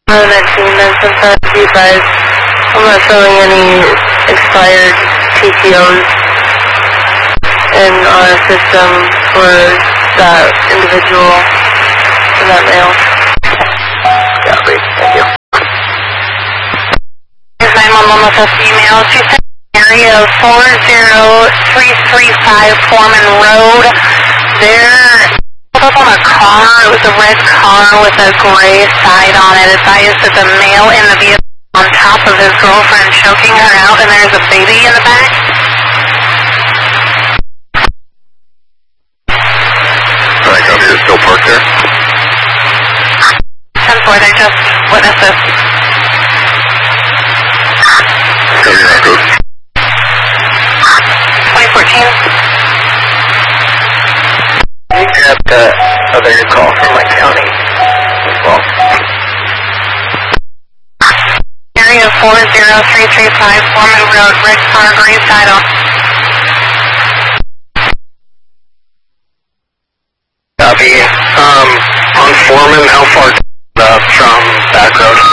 be advised, I'm not showing any expired PTOs in our system for that individual, for that male. Copy, thank you. 911 with a female. She said area 40335 Foreman Road. There up on a car. It was a red car with a gray side on it. Advised that the male in the vehicle on top of his girlfriend choking her out, and there's a baby in the back. Alright, copy. You're still parked there? 10-4, they just witnessed this. Copy, you're not good. 2014. You grabbed the other call from my county as well. Area 40335 Foreman Road, red car, gray side on. Copy. On Foreman, how far from back road?